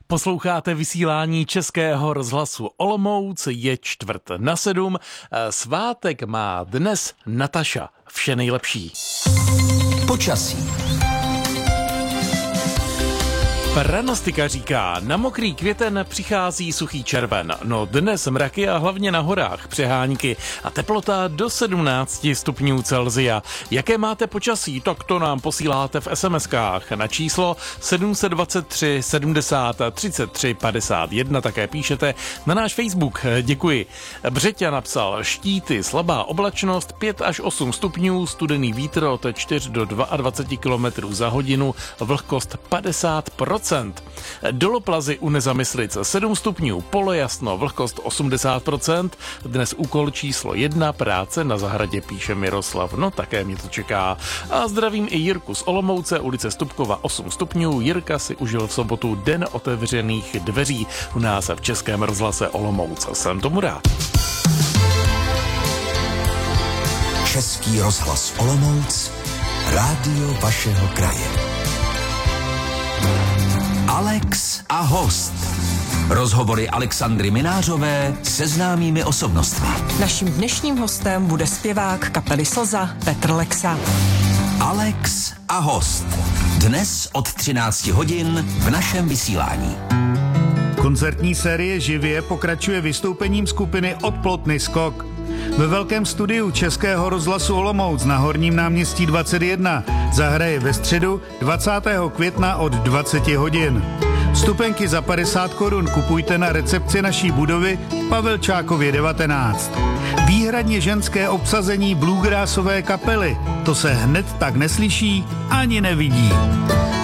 Posloucháte vysílání Českého rozhlasu Olomouc, je 6:45. Svátek má dnes Nataša. Vše nejlepší. Počasí. Pranostika říká, na mokrý květen přichází suchý červen. No dnes mraky a hlavně na horách přehánky a teplota do 17 stupňů Celsia. Jaké máte počasí, tak to nám posíláte v SMS-kách na číslo 723 70 33 51. Také píšete na náš Facebook. Děkuji. Břeťa napsal štíty, slabá oblačnost, 5 až 8 stupňů, studený vítr od 4 do 22 km za hodinu, vlhkost 50%. Doloplazy u Nezamyslic 7 stupňů, polojasno, vlhkost 80%. Dnes úkol číslo 1, práce na zahradě, píše Miroslav. No také mě to čeká. A zdravím i Jirku z Olomouce, ulice Stupkova 8 stupňů. Jirka si užil v sobotu den otevřených dveří u nás v Českém rozhlase Olomouc. Jsem tomu rád. Český rozhlas Olomouc, rádio vašeho kraje. Alex a host. Rozhovory Alexandry Minářové se známými osobnostmi. Naším dnešním hostem bude zpěvák kapely Slza Petr Lexa. Alex a host. Dnes od 13 hodin v našem vysílání. Koncertní série živě pokračuje vystoupením skupiny Odplotny skok. Ve velkém studiu Českého rozhlasu Olomouc na Horním náměstí 21 zahraje ve středu 20. května od 20 hodin. Vstupenky za 50 korun kupujte na recepci naší budovy Pavelčákově 19. Výhradně ženské obsazení bluegrassové kapely. To se hned tak neslyší ani nevidí.